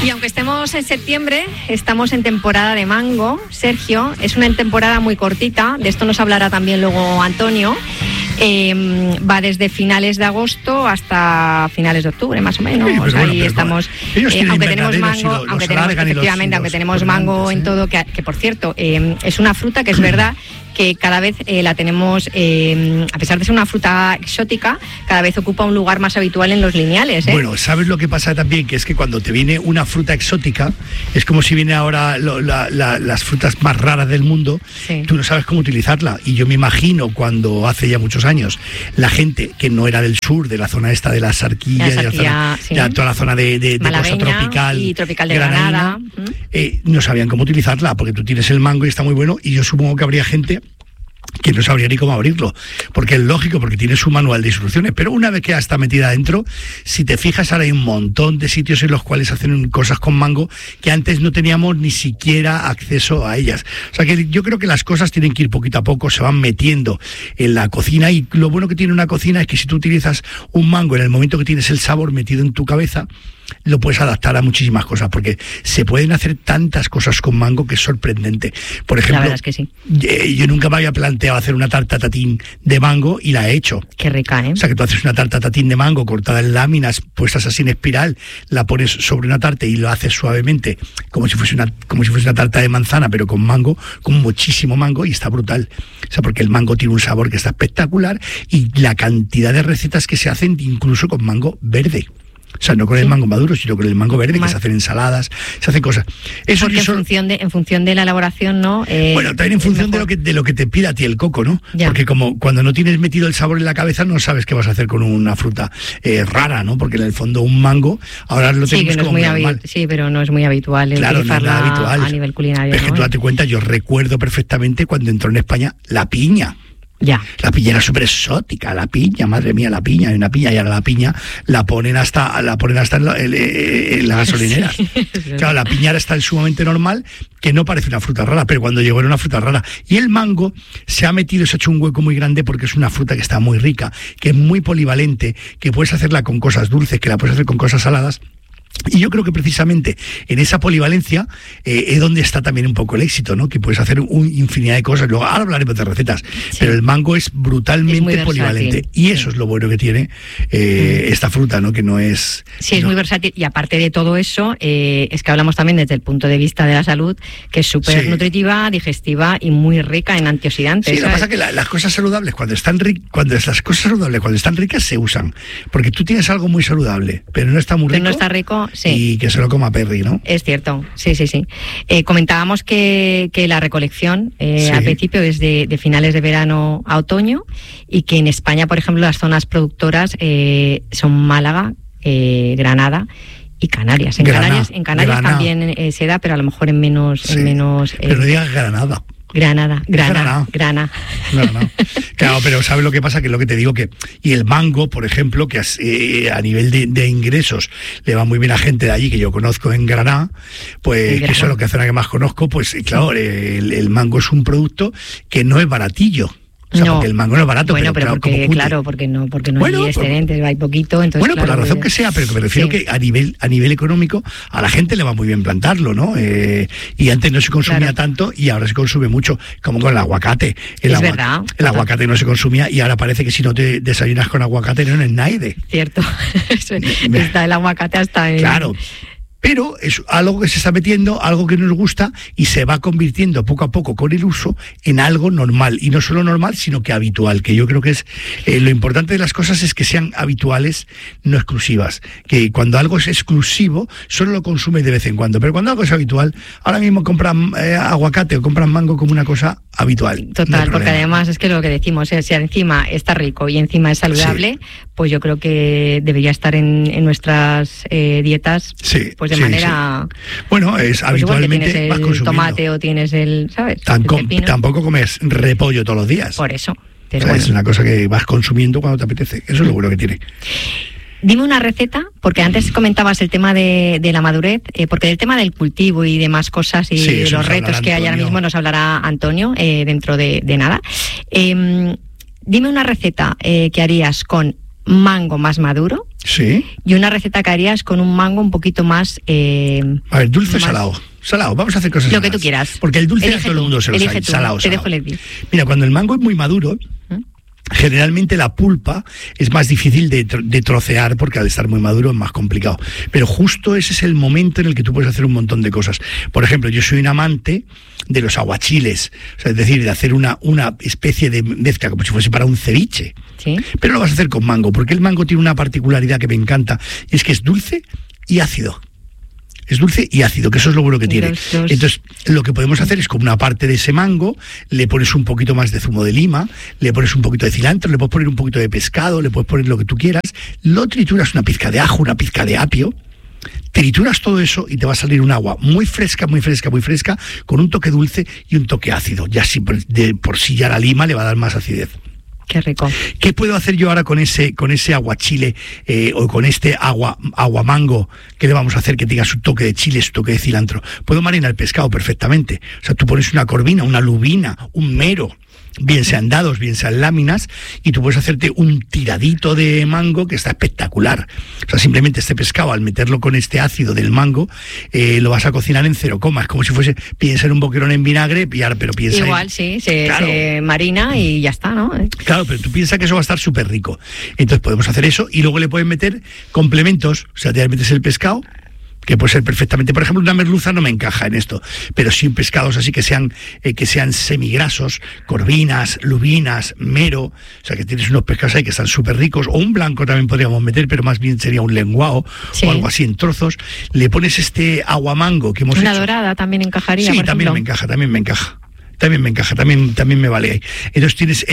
Y aunque estemos en septiembre, estamos en temporada de mango. Sergio, es una temporada muy cortita, de esto nos hablará también luego Antonio. Va desde finales de agosto hasta finales de octubre, más o menos. Sí, pues ahí estamos. Aunque tenemos mango, aunque tenemos mango en todo, que por cierto, es una fruta que es verdad que cada vez la tenemos, a pesar de ser una fruta exótica, cada vez ocupa un lugar más habitual en los lineales. Bueno, ¿sabes lo que pasa también? Que es que cuando te viene una fruta exótica, es como si viene ahora las frutas más raras del mundo, sí. Tú no sabes cómo utilizarla. Y yo me imagino cuando hace ya muchos años, la gente que no era del sur, de la zona esta de la Sarquilla, sí. Toda la zona de cosa tropical y tropical de Granada, no sabían cómo utilizarla, porque tú tienes el mango y está muy bueno, y yo supongo que habría gente que no sabría ni cómo abrirlo, porque es lógico, porque tiene su manual de instrucciones, pero una vez que ya está metida adentro, si te fijas, ahora hay un montón de sitios en los cuales hacen cosas con mango que antes no teníamos ni siquiera acceso a ellas. O sea que yo creo que las cosas tienen que ir poquito a poco, se van metiendo en la cocina, y lo bueno que tiene una cocina es que si tú utilizas un mango en el momento que tienes el sabor metido en tu cabeza, lo puedes adaptar a muchísimas cosas, porque se pueden hacer tantas cosas con mango que es sorprendente. Por ejemplo, la verdad es que sí. Yo nunca me había planteado hacer una tarta tatín de mango y la he hecho. Qué rica, ¿eh? O sea, que tú haces una tarta tatín de mango cortada en láminas, puestas así en espiral, la pones sobre una tarta y lo haces suavemente, como si fuese una tarta de manzana, pero con mango, con muchísimo mango, y está brutal. O sea, porque el mango tiene un sabor que está espectacular, y la cantidad de recetas que se hacen incluso con mango verde. O sea, no con el mango maduro, sino con el mango verde, que se hacen ensaladas, se hacen cosas. Eso porque en función de la elaboración, ¿no? Bueno, también en función de lo que te pida a ti el coco, ¿no? Ya. Porque como cuando no tienes metido el sabor en la cabeza, no sabes qué vas a hacer con una fruta rara, ¿no? Porque en el fondo un mango, ahora lo tenemos como muy normal. Sí, pero no es muy habitual utilizarla a nivel culinario. Es que tú date cuenta, yo recuerdo perfectamente cuando entró en España la piña. Ya. La piña era súper exótica, la piña, madre mía, la piña, hay una piña, y ahora la piña la ponen hasta en las gasolineras. Sí, claro, la piña está sumamente normal, que no parece una fruta rara, pero cuando llegó era una fruta rara. Y el mango se ha hecho un hueco muy grande, porque es una fruta que está muy rica, que es muy polivalente, que puedes hacerla con cosas dulces, que la puedes hacer con cosas saladas. Y yo creo que precisamente en esa polivalencia es donde está también un poco el éxito, ¿no? Que puedes hacer infinidad de cosas. Luego, ahora hablaremos de recetas, sí. Pero el mango es brutalmente polivalente. Y eso es lo bueno que tiene esta fruta, ¿no? Que no es... Sí, es muy versátil. Y aparte de todo eso, es que hablamos también desde el punto de vista de la salud, que es súper nutritiva, digestiva y muy rica en antioxidantes. Sí, lo que pasa es que las cosas saludables, cuando están ricas, se usan. Porque tú tienes algo muy saludable, pero no está muy rico. Pero no está rico. Sí. Y que se lo coma Perry, ¿no? Es cierto, sí. Comentábamos que la recolección al principio es de finales de verano a otoño, y que en España, por ejemplo, las zonas productoras son Málaga, Granada y Canarias. En Canarias también se da, pero a lo mejor en menos... pero no digas Granada. Grana. Claro, pero ¿sabes lo que pasa? Que es lo que te digo, y el mango, por ejemplo, que a nivel de ingresos le va muy bien a gente de allí que yo conozco en Granada, pues que eso es lo que zona que más conozco, pues claro, el mango es un producto que no es baratillo. O sea, porque el mango no es barato, bueno, pero porque no hay excedentes, hay poquito, entonces... Bueno, por la razón que sea, pero que me refiero que a nivel económico a la gente le va muy bien plantarlo, ¿no? Y antes no se consumía tanto, y ahora se consume mucho, como con el aguacate. El aguacate no se consumía, y ahora parece que si no te desayunas con aguacate no es naide. Cierto. Está el aguacate hasta en... Claro. Pero es algo que se está metiendo, algo que nos gusta, y se va convirtiendo poco a poco con el uso en algo normal, y no solo normal, sino que habitual, que yo creo que es lo importante de las cosas, es que sean habituales, no exclusivas, que cuando algo es exclusivo solo lo consumes de vez en cuando, pero cuando algo es habitual, ahora mismo compran aguacate o compran mango como una cosa habitual. Total, porque además es que lo que decimos, si encima está rico y encima es saludable, pues yo creo que debería estar en nuestras dietas, pues de manera... Bueno, es habitualmente vas consumiendo. El tomate o tienes ¿sabes? Tampoco comes repollo todos los días. Por eso. Pero es una cosa que vas consumiendo cuando te apetece. Eso es lo bueno que tiene. Dime una receta, porque antes comentabas el tema de la madurez, porque del tema del cultivo y demás cosas y de los retos que hay ahora mismo nos hablará Antonio dentro de nada. Dime una receta que harías con mango más maduro. Sí. Y una receta que harías con un mango un poquito más... a ver, dulce o salado. Salado, vamos a hacer cosas lo que tú quieras. Porque el dulce todo el mundo se lo sabe. Salado, te dejo elegir. Mira, cuando el mango es muy maduro... Generalmente la pulpa es más difícil de trocear porque al estar muy maduro es más complicado. Pero justo ese es el momento en el que tú puedes hacer un montón de cosas. Por ejemplo, yo soy un amante de los aguachiles, o sea, es decir, de hacer una especie de mezcla como si fuese para un ceviche. ¿Sí? Pero lo vas a hacer con mango, porque el mango tiene una particularidad que me encanta, y es que es dulce y ácido. Es dulce y ácido, que eso es lo bueno que tiene. Entonces, lo que podemos hacer es con una parte de ese mango, le pones un poquito más de zumo de lima, le pones un poquito de cilantro, le puedes poner un poquito de pescado, le puedes poner lo que tú quieras, lo trituras, una pizca de ajo, una pizca de apio, trituras todo eso y te va a salir un agua muy fresca, muy fresca, muy fresca, con un toque dulce y un toque ácido. Ya si por sí ya la lima le va a dar más acidez. Qué rico. ¿Qué puedo hacer yo ahora con ese aguachile o con este aguamango? ¿Qué le vamos a hacer que tenga su toque de chile, su toque de cilantro? Puedo marinar el pescado perfectamente. O sea, tú pones una corvina, una lubina, un mero, bien sean dados, bien sean láminas, y tú puedes hacerte un tiradito de mango que está espectacular. O sea, simplemente este pescado, al meterlo con este ácido del mango, lo vas a cocinar en 0, es como si fuese, piensa en un boquerón en vinagre, pero piensa igual, sí, se marina y ya está, ¿no? Claro, pero tú piensas que eso va a estar súper rico. Entonces podemos hacer eso y luego le puedes meter complementos, o sea, te metes el pescado, que puede ser perfectamente, por ejemplo, una merluza no me encaja en esto, pero sí pescados así que sean semigrasos, corvinas, lubinas, mero, o sea que tienes unos pescados ahí que están súper ricos, o un blanco también podríamos meter, pero más bien sería un lenguao, sí, o algo así en trozos. Le pones este aguamango que hemos hecho. Una dorada también encajaría, sí, por también ejemplo. me encaja. También me vale ahí. Entonces tienes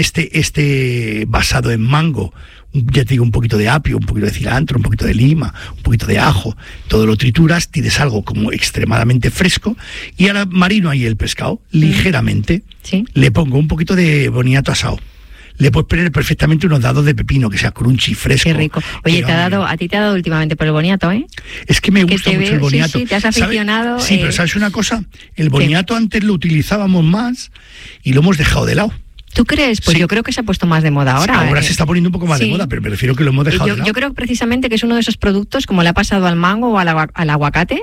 este basado en mango, ya te digo, un poquito de apio, un poquito de cilantro, un poquito de lima, un poquito de ajo, todo lo trituras, tienes algo como extremadamente fresco, y ahora marino ahí el pescado, ligeramente, sí, le pongo un poquito de boniato asado. Le puedes poner perfectamente unos dados de pepino, que sea crunchy, fresco. Qué rico. Oye, a ti te ha dado últimamente por el boniato, ¿eh? Es que me gusta mucho el boniato. Sí, te has aficionado. Sí, pero ¿sabes una cosa? El boniato antes lo utilizábamos más y lo hemos dejado de lado. ¿Tú crees? Pues sí, yo creo que se ha puesto más de moda ahora. Ahora se está poniendo un poco más de moda, pero me refiero que lo hemos dejado de lado. Yo creo precisamente que es uno de esos productos, como le ha pasado al mango o al aguacate,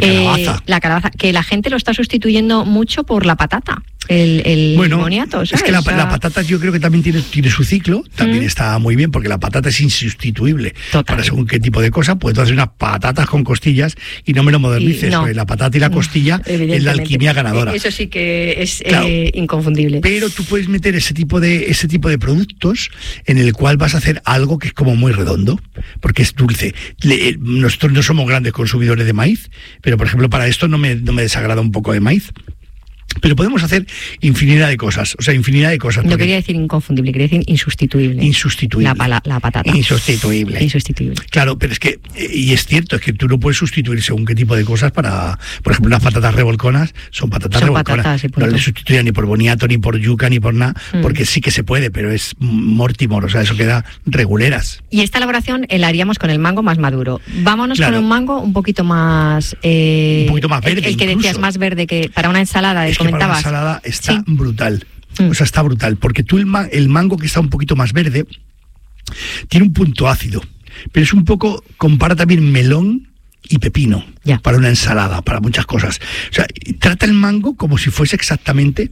la calabaza, que la gente lo está sustituyendo mucho por la patata. El boniato, ¿sabes? Es que la patata yo creo que también tiene su ciclo, también está muy bien, porque la patata es insustituible. Total. Para según qué tipo de cosa, puedes hacer unas patatas con costillas y no me lo modernices, porque la patata y la costilla es la alquimia ganadora. Eso sí que es inconfundible. Pero tú puedes meter ese tipo de productos en el cual vas a hacer algo que es como muy redondo, porque es dulce. Nosotros no somos grandes consumidores de maíz, pero por ejemplo para esto no me desagrada un poco de maíz. Pero podemos hacer infinidad de cosas, No quería decir inconfundible, quería decir insustituible. Insustituible. La patata. Insustituible. Claro, pero es que, y es cierto, es que tú no puedes sustituir según qué tipo de cosas para, por ejemplo, las patatas revolconas son patatas revolconas. No le sustituyen ni por boniato, ni por yuca, ni por nada, porque sí que se puede, pero es mortimor, o sea, eso queda reguleras. Y esta elaboración la haríamos con el mango más maduro. Vámonos con un mango un poquito más... un poquito más verde, el que incluso decías más verde, que para una ensalada de para una ensalada está brutal. O sea, está brutal, porque tú el mango que está un poquito más verde tiene un punto ácido, pero es un poco, compara también melón y pepino para una ensalada, para muchas cosas. O sea, trata el mango como si fuese exactamente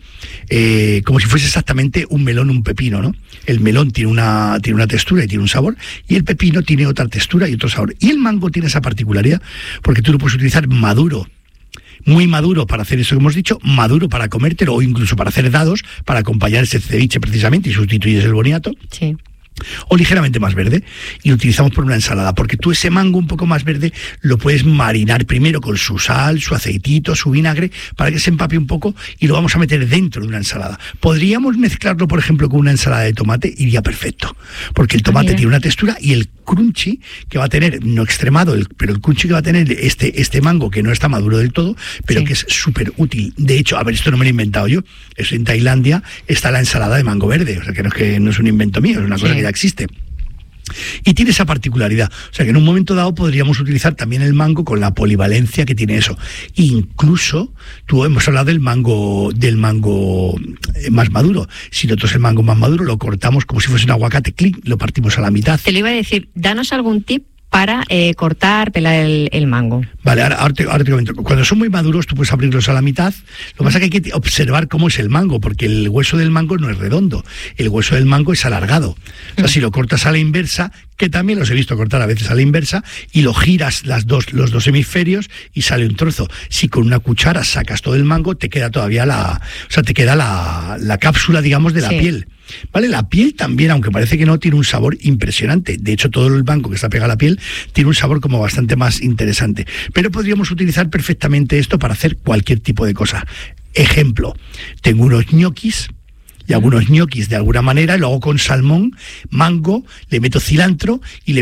un melón, un pepino, ¿no? El melón tiene una textura y tiene un sabor, y el pepino tiene otra textura y otro sabor. Y el mango tiene esa particularidad, porque tú lo puedes utilizar maduro, muy maduro para hacer eso que hemos dicho, maduro para comértelo o incluso para hacer dados, para acompañar ese ceviche precisamente y sustituyes el boniato. Sí. O ligeramente más verde, y lo utilizamos por una ensalada, porque tú ese mango un poco más verde lo puedes marinar primero con su sal, su aceitito, su vinagre, para que se empape un poco, y lo vamos a meter dentro de una ensalada. Podríamos mezclarlo, por ejemplo, con una ensalada de tomate, iría perfecto, porque el tomate tiene una textura, y el crunchy que va a tener, no extremado, pero el crunchy que va a tener este mango, que no está maduro del todo, pero que es súper útil. De hecho, a ver, esto no me lo he inventado yo, eso en Tailandia está la ensalada de mango verde, o sea que no es un invento mío, es una cosa que ya existe. Y tiene esa particularidad. O sea que en un momento dado podríamos utilizar también el mango con la polivalencia que tiene eso. Incluso, hemos hablado del mango más maduro. Si nosotros el mango más maduro lo cortamos como si fuese un aguacate, clic, lo partimos a la mitad. Te lo iba a decir, danos algún tip para cortar, pelar el mango. Vale, ahora te comento. Cuando son muy maduros, tú puedes abrirlos a la mitad. Lo que pasa es que hay que observar cómo es el mango, porque el hueso del mango no es redondo. El hueso del mango es alargado. O sea, si lo cortas a la inversa, que también los he visto cortar a veces a la inversa, y lo giras los dos hemisferios y sale un trozo. Si con una cuchara sacas todo el mango, te queda todavía la cápsula, digamos, de la piel. ¿Vale? La piel también, aunque parece que no, tiene un sabor impresionante. De hecho, todo el mango que está pegado a la piel tiene un sabor como bastante más interesante. Pero podríamos utilizar perfectamente esto para hacer cualquier tipo de cosa. Ejemplo, tengo unos ñoquis, y algunos ñoquis de alguna manera, lo hago con salmón, mango, le meto cilantro y le